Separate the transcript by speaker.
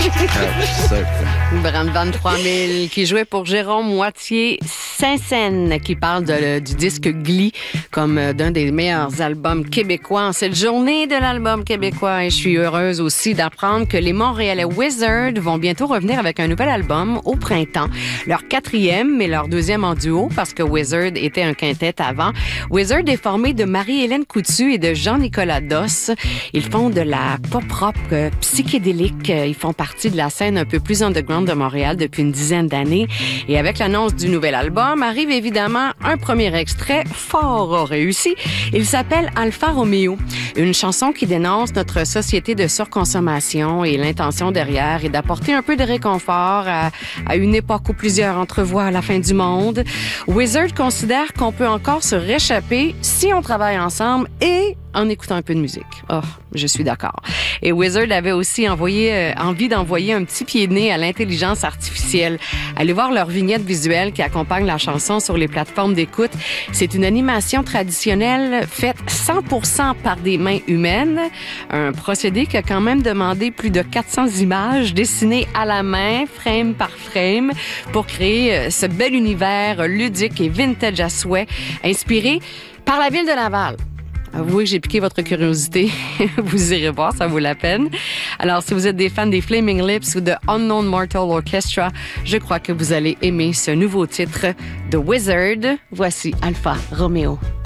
Speaker 1: Brandvan 3000 qui jouait pour Jérôme Moitié Saint-Saëns qui parle du disque Glee comme d'un des meilleurs albums québécois en cette journée de l'album québécois. Et je suis heureuse aussi d'apprendre que les Montréalais Wizard vont bientôt revenir avec un nouvel album au printemps. Leur 4e, mais leur 2e en duo parce que Wizard était un quintet avant. Wizard est formé de Marie-Hélène Coutu et de Jean-Nicolas Doss. Ils font de la pop-rock psychédélique. Ils font partie de la scène un peu plus underground de Montréal depuis une dizaine d'années. Et avec l'annonce du nouvel album, arrive évidemment un premier extrait fort réussi. Il s'appelle Alfa Romeo, une chanson qui dénonce notre société de surconsommation et l'intention derrière est d'apporter un peu de réconfort à une époque où plusieurs entrevoient la fin du monde. Wizard considère qu'on peut encore se réchapper si on travaille ensemble et en écoutant un peu de musique. Oh, je suis d'accord. Et Wizard avait aussi envie d'envoyer un petit pied de nez à l'intelligence artificielle. Allez voir leur vignette visuelle qui accompagne la chanson sur les plateformes d'écoute. C'est une animation traditionnelle faite 100% par des mains humaines. Un procédé qui a quand même demandé plus de 400 images dessinées à la main, frame par frame, pour créer ce bel univers ludique et vintage à souhait, inspiré par la ville de Laval. Avouez que j'ai piqué votre curiosité. Vous irez voir, ça vaut la peine. Alors, si vous êtes des fans des Flaming Lips ou de Unknown Mortal Orchestra, je crois que vous allez aimer ce nouveau titre de Wizard. Voici Alfa Romeo.